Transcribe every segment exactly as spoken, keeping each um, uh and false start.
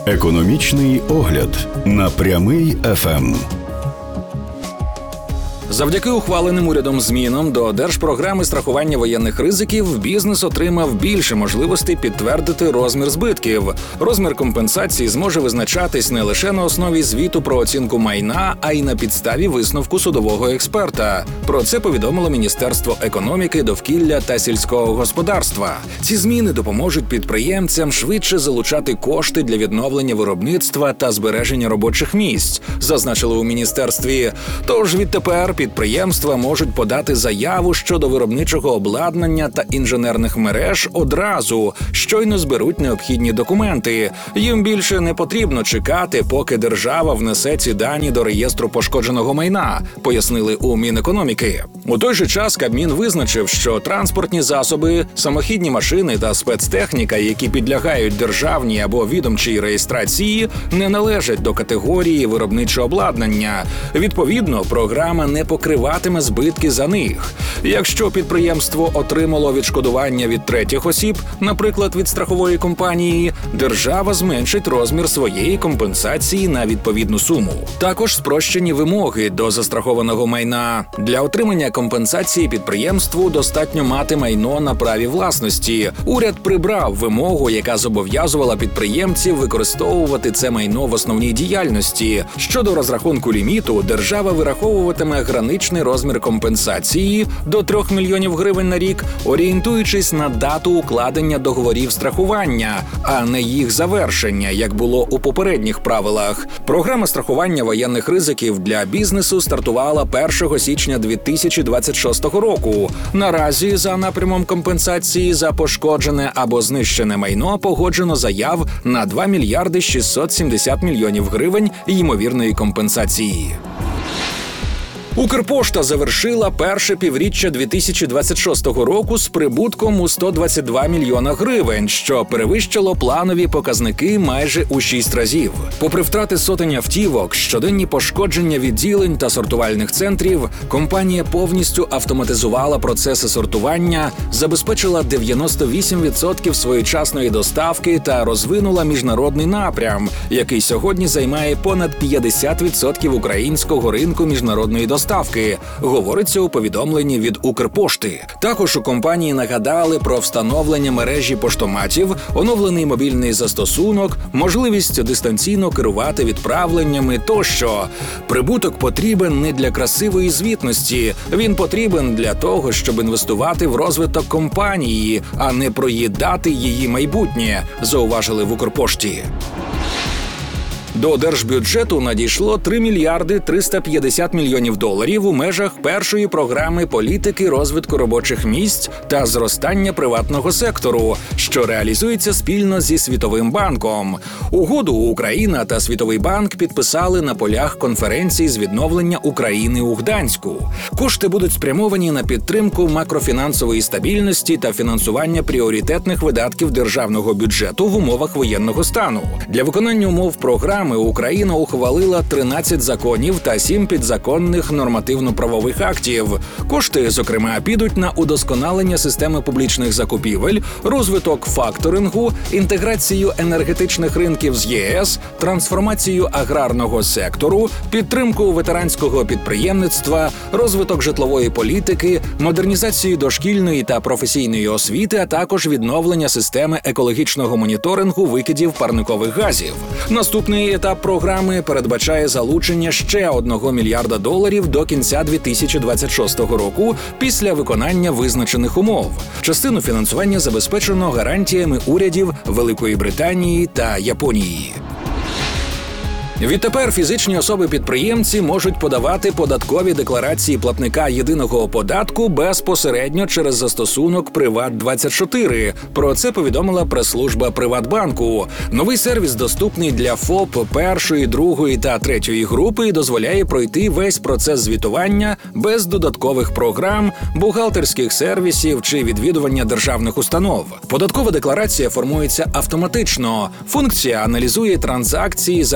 Економічний огляд на Прямий еф ем. Завдяки ухваленим урядом змінам до Держпрограми страхування воєнних ризиків бізнес отримав більше можливостей підтвердити розмір збитків. Розмір компенсації зможе визначатись не лише на основі звіту про оцінку майна, а й на підставі висновку судового експерта. Про це повідомило Міністерство економіки, довкілля та сільського господарства. Ці зміни допоможуть підприємцям швидше залучати кошти для відновлення виробництва та збереження робочих місць, зазначили у міністерстві. Тож відтепер підприємства можуть подати заяву щодо виробничого обладнання та інженерних мереж одразу, щойно зберуть необхідні документи. Їм більше не потрібно чекати, поки держава внесе ці дані до реєстру пошкодженого майна, пояснили у Мінекономіки. У той же час Кабмін визначив, що транспортні засоби, самохідні машини та спецтехніка, які підлягають державній або відомчій реєстрації, не належать до категорії виробничого обладнання. Відповідно, програма не покриватиме збитки за них. Якщо підприємство отримало відшкодування від третіх осіб, наприклад, від страхової компанії, держава зменшить розмір своєї компенсації на відповідну суму. Також спрощені вимоги до застрахованого майна. Для отримання компенсації підприємству достатньо мати майно на праві власності. Уряд прибрав вимогу, яка зобов'язувала підприємців використовувати це майно в основній діяльності. Щодо розрахунку ліміту, держава вираховуватиме граничний розмір компенсації до трьох мільйонів гривень на рік, орієнтуючись на дату укладення договорів страхування, а не їх завершення, як було у попередніх правилах. Програма страхування воєнних ризиків для бізнесу стартувала першого січня дві тисячі двадцять шостого року. Наразі за напрямом компенсації за пошкоджене або знищене майно погоджено заяв на два мільярди шістсот сімдесят мільйонів гривень ймовірної компенсації. Укрпошта завершила перше півріччя дві тисячі двадцять шостого року з прибутком у сто двадцять два мільйона гривень, що перевищило планові показники майже у шість разів. Попри втрати сотень автівок, щоденні пошкодження відділень та сортувальних центрів, компанія повністю автоматизувала процеси сортування, забезпечила дев'яносто вісім відсотків своєчасної доставки та розвинула міжнародний напрям, який сьогодні займає понад п'ятдесят відсотків українського ринку міжнародної доставки. Ставки, говориться у повідомленні від Укрпошти. Також у компанії нагадали про встановлення мережі поштоматів, оновлений мобільний застосунок, можливість дистанційно керувати відправленнями тощо. Прибуток потрібен не для красивої звітності, він потрібен для того, щоб інвестувати в розвиток компанії, а не проїдати її майбутнє, зауважили в Укрпошті. До держбюджету надійшло три мільярди триста п'ятдесят мільйонів доларів у межах першої програми політики розвитку робочих місць та зростання приватного сектору, що реалізується спільно зі Світовим банком. Угоду Україна та Світовий банк підписали на полях конференції з відновлення України у Гданську. Кошти будуть спрямовані на підтримку макрофінансової стабільності та фінансування пріоритетних видатків державного бюджету в умовах воєнного стану. Для виконання умов програми Україна ухвалила тринадцять законів та сім підзаконних нормативно-правових актів. Кошти, зокрема, підуть на удосконалення системи публічних закупівель, розвиток факторингу, інтеграцію енергетичних ринків з ЄС, трансформацію аграрного сектору, підтримку ветеранського підприємництва, розвиток житлової політики, модернізацію дошкільної та професійної освіти, а також відновлення системи екологічного моніторингу викидів парникових газів. Наступний етап програми передбачає залучення ще одного мільярда доларів до кінця дві тисячі двадцять шостого року після виконання визначених умов. Частину фінансування забезпечено гарантіями урядів Великої Британії та Японії. Відтепер фізичні особи-підприємці можуть подавати податкові декларації платника єдиного податку безпосередньо через застосунок Приват двадцять чотири. Про це повідомила прес-служба Приватбанку. Новий сервіс доступний для ФОП першої, другої та третьої групи і дозволяє пройти весь процес звітування без додаткових програм, бухгалтерських сервісів чи відвідування державних установ. Податкова декларація формується автоматично. Функція аналізує транзакції за рахунками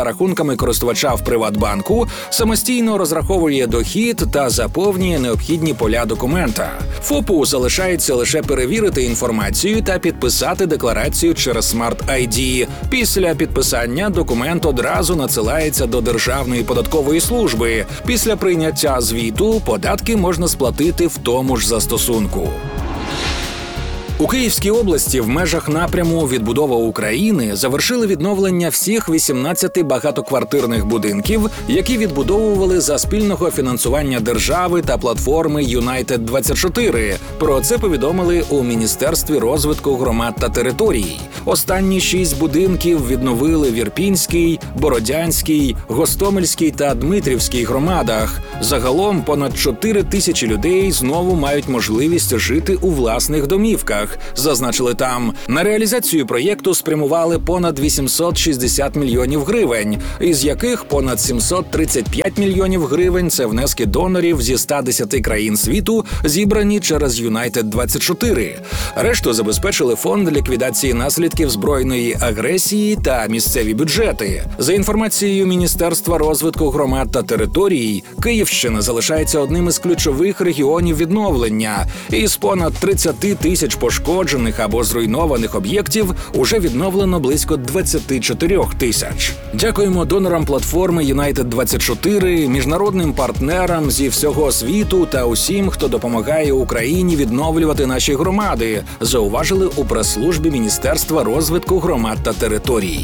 даними користувача в Приватбанку, самостійно розраховує дохід та заповнює необхідні поля документа. ФОПу залишається лише перевірити інформацію та підписати декларацію через Smart ай ді. Після підписання документ одразу надсилається до Державної податкової служби. Після прийняття звіту податки можна сплатити в тому ж застосунку. У Київській області в межах напряму «Відбудова України» завершили відновлення всіх вісімнадцяти багатоквартирних будинків, які відбудовували за спільного фінансування держави та платформи Юнайтед двадцять чотири. Про це повідомили у Міністерстві розвитку громад та територій. Останні шість будинків відновили в Ірпінській, Бородянській, Гостомельській та Дмитрівській громадах. Загалом понад чотири тисячі людей знову мають можливість жити у власних домівках. Зазначили там. На реалізацію проєкту спрямували понад вісімсот шістдесят мільйонів гривень, із яких понад сімсот тридцять п'ять мільйонів гривень – це внески донорів зі ста десяти країн світу, зібрані через Юнайтед двадцять чотири. Решту забезпечили фонд ліквідації наслідків збройної агресії та місцеві бюджети. За інформацією Міністерства розвитку громад та територій, Київщина залишається одним із ключових регіонів відновлення. Із понад тридцяти тисяч пошкоджених або зруйнованих об'єктів уже відновлено близько двадцять чотири тисяч. Дякуємо донорам платформи Юнайтед двадцять чотири, міжнародним партнерам зі всього світу та усім, хто допомагає Україні відновлювати наші громади, зауважили у прес-службі Міністерства розвитку громад та територій.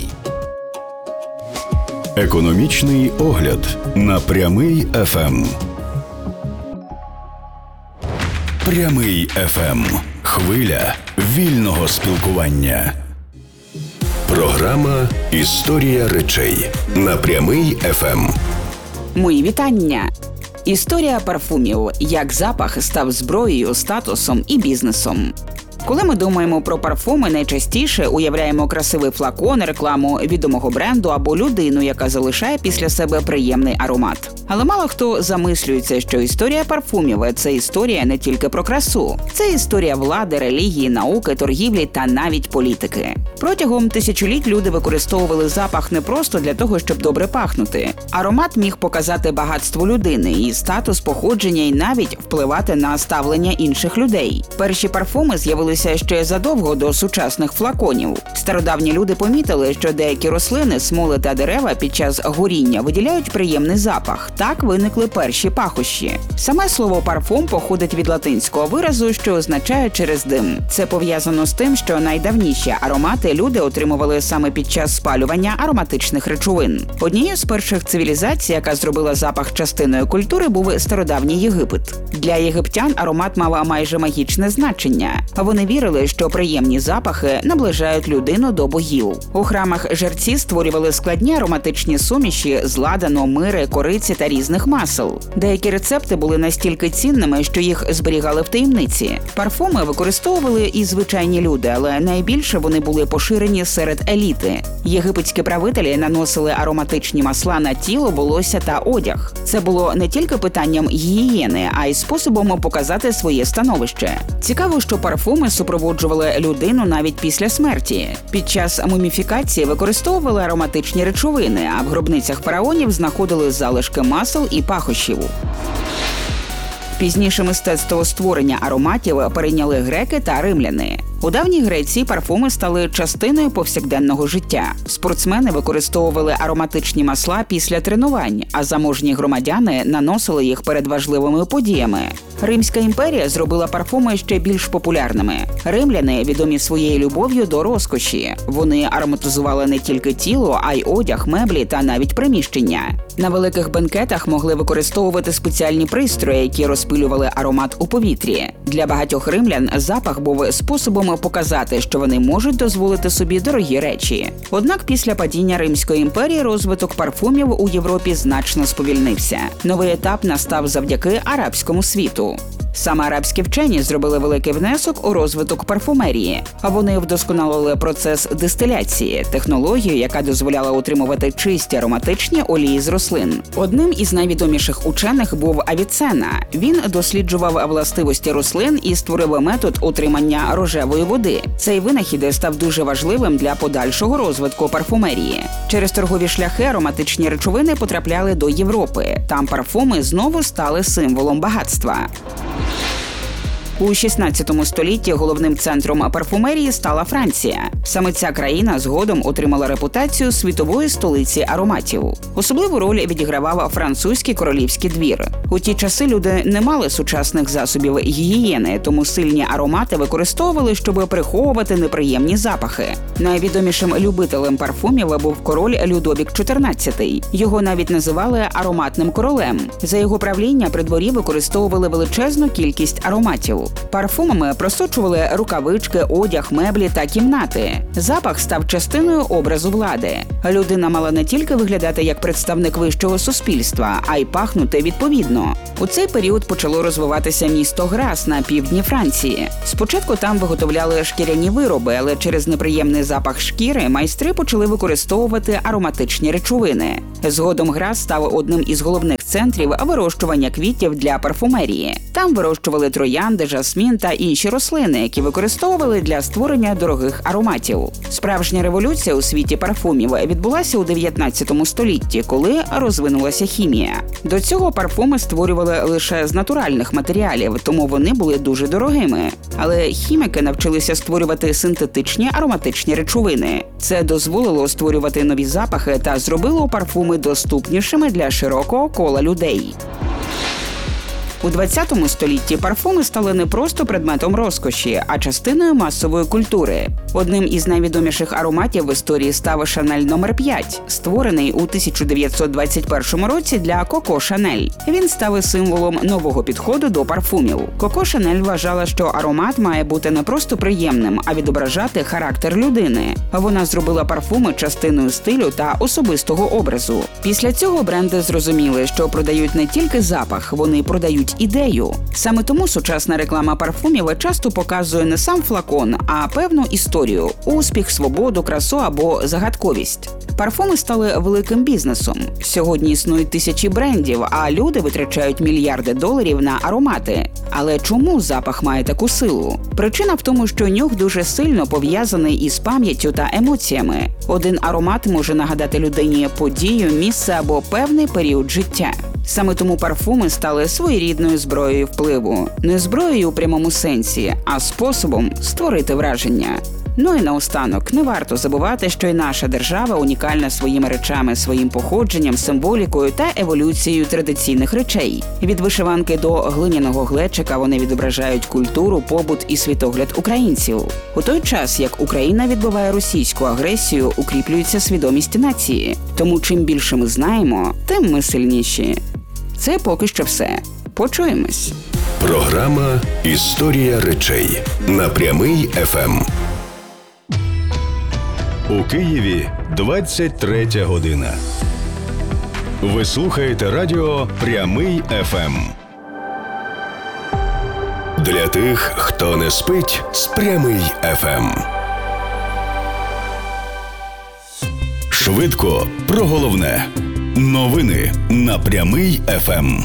Економічний огляд на Прямий еф ем. Прямий еф ем. Хвиля вільного спілкування. Програма «Історія речей» на Прямий еф ем. Мої вітання! Історія парфумів. Як запах став зброєю, статусом і бізнесом. Коли ми думаємо про парфуми, найчастіше уявляємо красивий флакон, рекламу відомого бренду або людину, яка залишає після себе приємний аромат. Але мало хто замислюється, що історія парфумів – це історія не тільки про красу. Це історія влади, релігії, науки, торгівлі та навіть політики. Протягом тисячоліть люди використовували запах не просто для того, щоб добре пахнути. Аромат міг показати багатство людини, її статус, походження і навіть впливати на ставлення інших людей. Перші парфуми з'явилися ще задовго до сучасних флаконів. Стародавні люди помітили, що деякі рослини, смоли та дерева під час горіння виділяють приємний запах. Так виникли перші пахощі. Саме слово «парфум» походить від латинського виразу, що означає «через дим». Це пов'язано з тим, що найдавніші аромати люди отримували саме під час спалювання ароматичних речовин. Однією з перших цивілізацій, яка зробила запах частиною культури, був стародавній Єгипет. Для єгиптян аромат мав майже магічне значення. Вони вірили, що приємні запахи наближають людину до богів. У храмах жерці створювали складні ароматичні суміші з ладану, мири, кориці та різних масел. Деякі рецепти були настільки цінними, що їх зберігали в таємниці. Парфуми використовували і звичайні люди, але найбільше вони були поширені серед еліти. Єгипетські правителі наносили ароматичні масла на тіло, волосся та одяг. Це було не тільки питанням гігієни, а й способом показати своє становище. Цікаво, що парфуми супроводжували людину навіть після смерті. Під час муміфікації використовували ароматичні речовини, а в гробницях фараонів знаходили залишки масел і пахощів. Пізніше мистецтво створення ароматів перейняли греки та римляни. У давній Греції парфуми стали частиною повсякденного життя. Спортсмени використовували ароматичні масла після тренувань, а заможні громадяни наносили їх перед важливими подіями. Римська імперія зробила парфуми ще більш популярними. Римляни відомі своєю любов'ю до розкоші. Вони ароматизували не тільки тіло, а й одяг, меблі та навіть приміщення. На великих бенкетах могли використовувати спеціальні пристрої, які розпилювали аромат у повітрі. Для багатьох римлян запах був способом показати, що вони можуть дозволити собі дорогі речі. Однак після падіння Римської імперії розвиток парфумів у Європі значно сповільнився. Новий етап настав завдяки арабському світу. Саме арабські вчені зробили великий внесок у розвиток парфумерії, а вони вдосконалили процес дистиляції, технологію, яка дозволяла утримувати чисті ароматичні олії з рослин. Одним із найвідоміших учених був Авіцена. Він досліджував властивості рослин і створив метод утримання рожевої води. Цей винахід став дуже важливим для подальшого розвитку парфумерії. Через торгові шляхи ароматичні речовини потрапляли до Європи. Там парфуми знову стали символом багатства. У шістнадцятому столітті головним центром парфумерії стала Франція. Саме ця країна згодом отримала репутацію світової столиці ароматів. Особливу роль відігравав французький королівський двір. У ті часи люди не мали сучасних засобів гігієни, тому сильні аромати використовували, щоб приховувати неприємні запахи. Найвідомішим любителем парфумів був король Людовік чотирнадцятий. Його навіть називали ароматним королем. За його правління при дворі використовували величезну кількість ароматів. Парфумами просочували рукавички, одяг, меблі та кімнати. Запах став частиною образу влади. Людина мала не тільки виглядати як представник вищого суспільства, а й пахнути відповідно. У цей період почало розвиватися місто Грас на півдні Франції. Спочатку там виготовляли шкіряні вироби, але через неприємний запах шкіри майстри почали використовувати ароматичні речовини. Згодом Грас став одним із головних центрів вирощування квітів для парфумерії. Там вирощували троянди, жасмін та інші рослини, які використовували для створення дорогих ароматів. Справжня революція у світі парфумів відбулася у дев'ятнадцятому столітті, коли розвинулася хімія. До цього парфуми створювали лише з натуральних матеріалів, тому вони були дуже дорогими. Але хіміки навчилися створювати синтетичні ароматичні речовини. Це дозволило створювати нові запахи та зробило парфуми доступнішими для широкого кола людей. У двадцятому столітті парфуми стали не просто предметом розкоші, а частиною масової культури. Одним із найвідоміших ароматів в історії став Шанель номер п'ять, створений у тисяча дев'ятсот двадцять першому році для Коко Шанель. Він став символом нового підходу до парфумів. Коко Шанель вважала, що аромат має бути не просто приємним, а відображати характер людини. Вона зробила парфуми частиною стилю та особистого образу. Після цього бренди зрозуміли, що продають не тільки запах, вони продають ідею. Саме тому сучасна реклама парфумів часто показує не сам флакон, а певну історію – успіх, свободу, красу або загадковість. Парфуми стали великим бізнесом. Сьогодні існують тисячі брендів, а люди витрачають мільярди доларів на аромати. Але чому запах має таку силу? Причина в тому, що нюх дуже сильно пов'язаний із пам'яттю та емоціями. Один аромат може нагадати людині подію, місце або певний період життя. Саме тому парфуми стали своєрідною зброєю впливу. Не зброєю у прямому сенсі, а способом створити враження. Ну і наостанок, не варто забувати, що й наша держава унікальна своїми речами, своїм походженням, символікою та еволюцією традиційних речей. Від вишиванки до глиняного глечика вони відображають культуру, побут і світогляд українців. У той час, як Україна відбиває російську агресію, укріплюється свідомість нації. Тому чим більше ми знаємо, тим ми сильніші. Це поки що все. Почуємось. Програма «Історія речей» на Прямий еф ем. У Києві двадцять третя година. Ви слухаєте радіо «Прямий еф ем». Для тих, хто не спить з «Прямий еф ем». Швидко про головне. Новини на Прямий еф ем.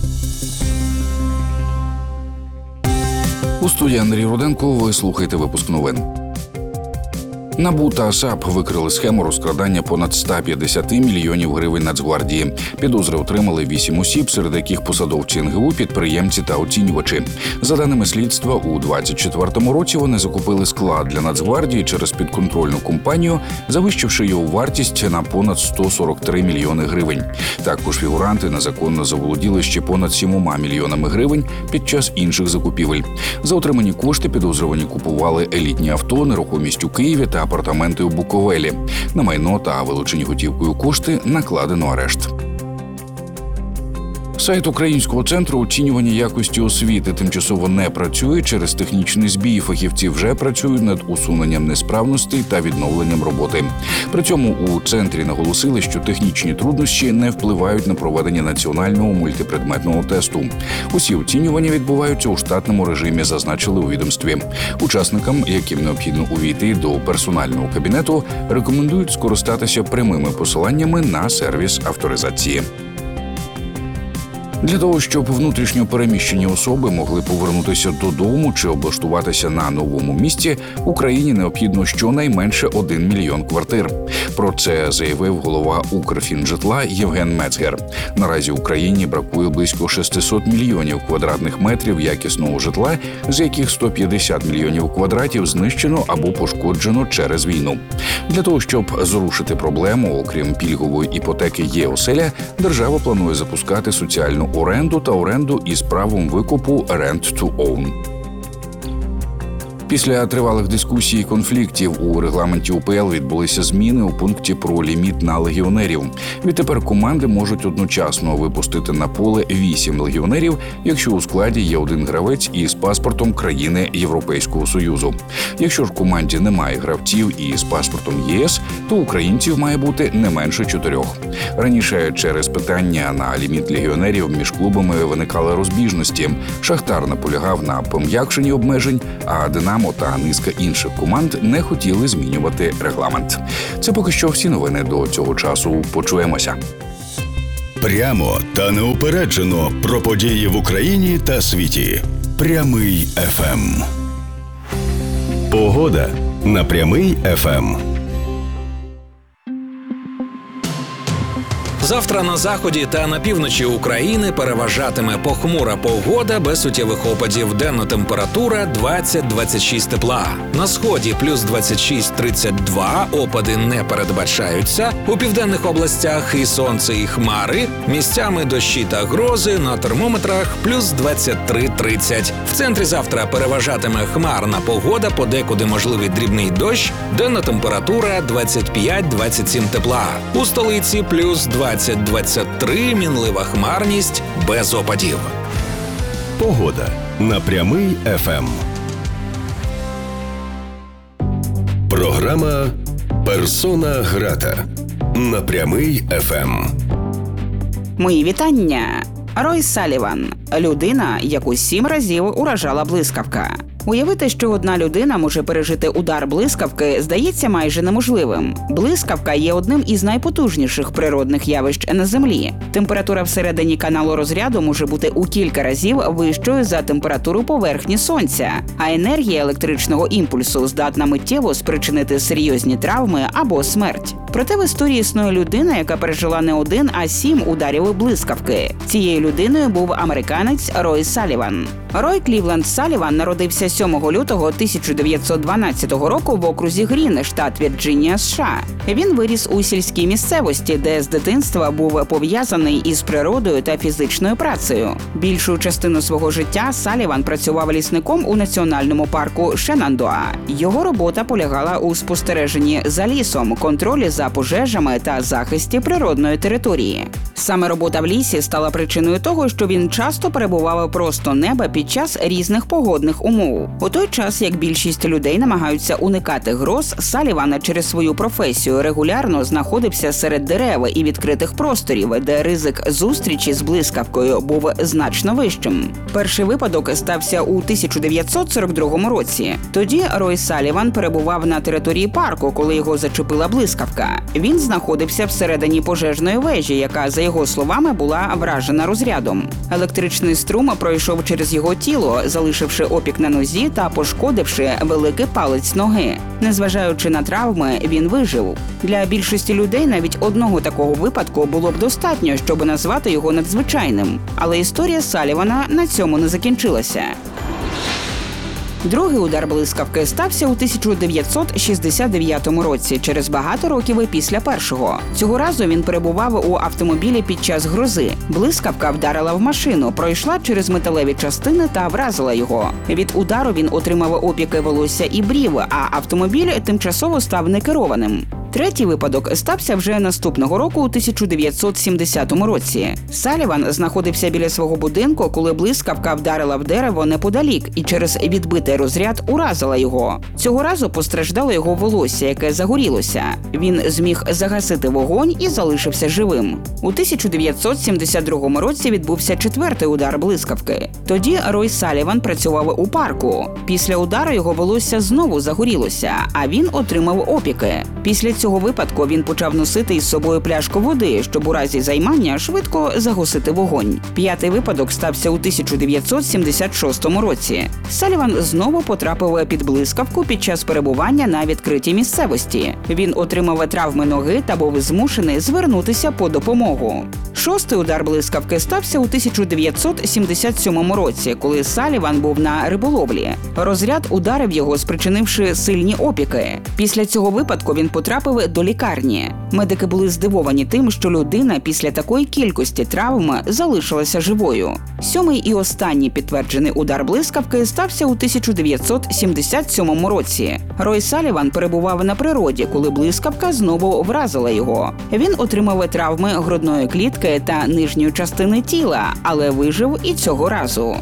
У студії Андрій Руденко ви слухаєте випуск новин. НАБУ та САП викрили схему розкрадання понад сто п'ятдесят мільйонів гривень Нацгвардії. Підозри отримали вісім осіб, серед яких посадовці ен ге у, підприємці та оцінювачі. За даними слідства, у двадцять четвертому році вони закупили склад для Нацгвардії через підконтрольну компанію, завищивши його вартість на понад сто сорок три мільйони гривень. Також фігуранти незаконно заволоділи ще понад сімома мільйонами гривень під час інших закупівель. За отримані кошти підозрювані купували елітні авто, нерухомість у Києві та апартаменти у Буковелі. На майно та вилучені готівкою кошти накладено арешт. Сайт Українського центру оцінювання якості освіти тимчасово не працює через технічний збій. Фахівці вже працюють над усуненням несправностей та відновленням роботи. При цьому у центрі наголосили, що технічні труднощі не впливають на проведення національного мультипредметного тесту. Усі оцінювання відбуваються у штатному режимі, зазначили у відомстві. Учасникам, яким необхідно увійти до персонального кабінету, рекомендують скористатися прямими посиланнями на сервіс авторизації. Для того, щоб внутрішньо переміщені особи могли повернутися додому чи облаштуватися на новому місці, Україні необхідно щонайменше один мільйон квартир. Про це заявив голова Укрфінжитла Євген Мецгер. Наразі Україні бракує близько шістсот мільйонів квадратних метрів якісного житла, з яких сто п'ятдесят мільйонів квадратів знищено або пошкоджено через війну. Для того, щоб зрушити проблему, окрім пільгової іпотеки «Є-оселя», держава планує запускати соціальну оренду та оренду із правом викупу «Rent to Own». Після тривалих дискусій і конфліктів у регламенті У Пе Ел відбулися зміни у пункті про ліміт на легіонерів. Відтепер команди можуть одночасно випустити на поле вісім легіонерів, якщо у складі є один гравець із паспортом країни Європейського Союзу. Якщо ж в команді немає гравців із паспортом Є Ес, то українців має бути не менше чотирьох. Раніше через питання на ліміт легіонерів між клубами виникали розбіжності. Шахтар наполягав на пом'якшенні обмежень, а Динамо та низка інших команд не хотіли змінювати регламент. Це поки що всі новини до цього часу. Почуємося. Прямо та неупереджено про події в Україні та світі. Прямий еф ем. Погода на Прямий еф ем. Завтра на заході та на півночі України переважатиме похмура погода без суттєвих опадів. Денна температура двадцять - двадцять шість тепла. На сході плюс двадцять шість - тридцять два, опади не передбачаються. У південних областях і сонце, і хмари. Місцями дощі та грози, на термометрах плюс двадцять три - тридцять. В центрі завтра переважатиме хмарна погода, подекуди можливий дрібний дощ. Денна температура двадцять п'ять - двадцять сім тепла. У столиці плюс двадцять - двадцять три, мінлива хмарність, без опадів. Погода на Прямий еф ем. Програма «Персона грата» на Прямий еф ем. Мої вітання. Рой Саліван – людина, яку сім разів уражала блискавка. Уявити, що одна людина може пережити удар блискавки, здається майже неможливим. Блискавка є одним із найпотужніших природних явищ на Землі. Температура всередині каналу розряду може бути у кілька разів вищою за температуру поверхні Сонця, а енергія електричного імпульсу здатна миттєво спричинити серйозні травми або смерть. Проте в історії існує людина, яка пережила не один, а сім ударів блискавки. Цією людиною був американець Рой Саліван. Рой Клівленд Саліван народився сьомого лютого тисяча дев'ятсот дванадцятого року в окрузі Грін, штат Вірджинія, США. Він виріс у сільській місцевості, де з дитинства був пов'язаний із природою та фізичною працею. Більшу частину свого життя Саліван працював лісником у національному парку Шенандоа. Його робота полягала у спостереженні за лісом, контролі за пожежами та захисті природної території. Саме робота в лісі стала причиною того, що він часто перебував просто неба під час різних погодних умов. У той час, як більшість людей намагаються уникати гроз, Саліван через свою професію регулярно знаходився серед дерев і відкритих просторів, де ризик зустрічі з блискавкою був значно вищим. Перший випадок стався у тисяча дев'ятсот сорок другому році. Тоді Рой Саліван перебував на території парку, коли його зачепила блискавка. Він знаходився всередині пожежної вежі, яка, за його словами, була вражена розрядом. Електричний струм пройшов через його тіло, залишивши опік на нозі та пошкодивши великий палець ноги. Незважаючи на травми, він вижив. Для більшості людей навіть одного такого випадку було б достатньо, щоб назвати його надзвичайним. Але історія Салівана на цьому не закінчилася. Другий удар блискавки стався у тисяча дев'ятсот шістдесят дев'ятому році, через багато років після першого. Цього разу він перебував у автомобілі під час грози. Блискавка вдарила в машину, пройшла через металеві частини та вразила його. Від удару він отримав опіки волосся і брів, а автомобіль тимчасово став некерованим. Третій випадок стався вже наступного року у тисяча дев'ятсот сімдесятому році. Саліван знаходився біля свого будинку, коли блискавка вдарила в дерево неподалік і через відбитий розряд уразила його. Цього разу постраждало його волосся, яке загорілося. Він зміг загасити вогонь і залишився живим. У тисяча дев'ятсот сімдесят другому році відбувся четвертий удар блискавки. Тоді Рой Саліван працював у парку. Після удару його волосся знову загорілося, а він отримав опіки. Після цього випадку він почав носити із собою пляшку води, щоб у разі займання швидко загасити вогонь. П'ятий випадок стався у тисяча дев'ятсот сімдесят шостому році. Саліван знову потрапив під блискавку під час перебування на відкритій місцевості. Він отримав травми ноги та був змушений звернутися по допомогу. Шостий удар блискавки стався у тисяча дев'ятсот сімдесят сьомому році, коли Саліван був на риболовлі. Розряд ударив його, спричинивши сильні опіки. Після цього випадку він потрапив до лікарні. Медики були здивовані тим, що людина після такої кількості травм залишилася живою. Сьомий і останній підтверджений удар блискавки стався у тисяча дев'ятсот сімдесят сьомому році. Рой Саліван перебував на природі, коли блискавка знову вразила його. Він отримав травми грудної клітки та нижньої частини тіла, але вижив і цього разу.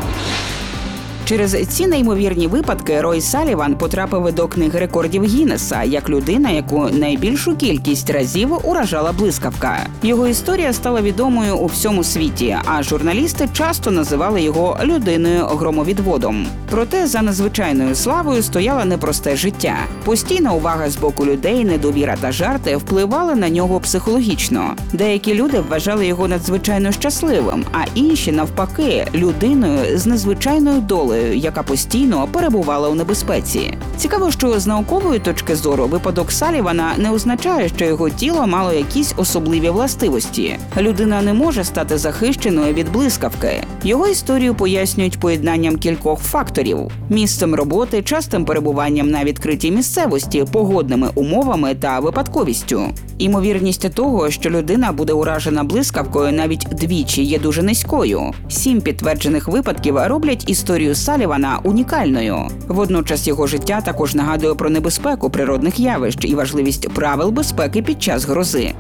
Через ці неймовірні випадки Рой Саліван потрапив до книги рекордів Гіннеса як людина, яку найбільшу кількість разів уражала блискавка. Його історія стала відомою у всьому світі, а журналісти часто називали його людиною-громовідводом. Проте за надзвичайною славою стояло непросте життя. Постійна увага з боку людей, недовіра та жарти впливали на нього психологічно. Деякі люди вважали його надзвичайно щасливим, а інші, навпаки, людиною з незвичайною долею, яка постійно перебувала у небезпеці. Цікаво, що з наукової точки зору випадок Салівана не означає, що його тіло мало якісь особливі властивості. Людина не може стати захищеною від блискавки. Його історію пояснюють поєднанням кількох факторів – місцем роботи, частим перебуванням на відкритій місцевості, погодними умовами та випадковістю. Імовірність того, що людина буде уражена блискавкою навіть двічі, є дуже низькою. Сім підтверджених випадків роблять історію Салівана унікальною. Водночас його життя також нагадує про небезпеку природних явищ і важливість правил безпеки під час грози.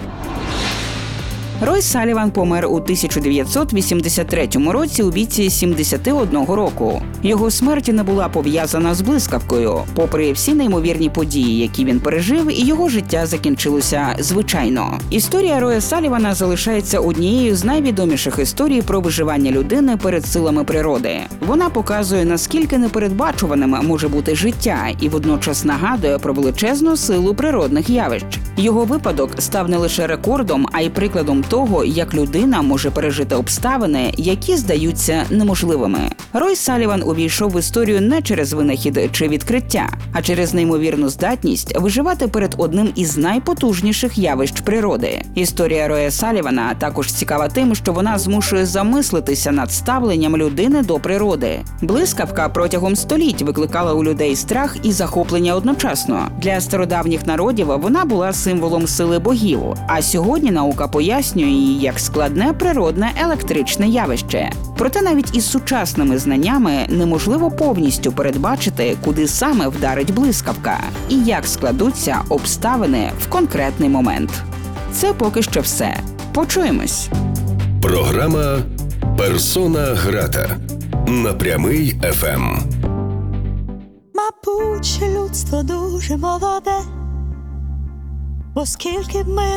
Рой Саліван помер у тисяча дев'ятсот вісімдесят третьому році у віці сімдесят один року. Його смерть не була пов'язана з блискавкою. Попри всі неймовірні події, які він пережив, і його життя закінчилося звичайно. Історія Роя Салівана залишається однією з найвідоміших історій про виживання людини перед силами природи. Вона показує, наскільки непередбачуваним може бути життя, і водночас нагадує про величезну силу природних явищ. Його випадок став не лише рекордом, а й прикладом того, як людина може пережити обставини, які здаються неможливими. Рой Саліван увійшов в історію не через винахід чи відкриття, а через неймовірну здатність виживати перед одним із найпотужніших явищ природи. Історія Роя Салівана також цікава тим, що вона змушує замислитися над ставленням людини до природи. Блискавка протягом століть викликала у людей страх і захоплення одночасно. Для стародавніх народів вона була символом сили богів, а сьогодні наука пояснює її як складне природне електричне явище. Проте навіть із сучасними знаннями неможливо повністю передбачити, куди саме вдарить блискавка і як складуться обставини в конкретний момент. Це поки що все. Почуємось. Програма «Персона грата» на Прямий еф ем. Мабуть, людство дуже молоде, оскільки б ми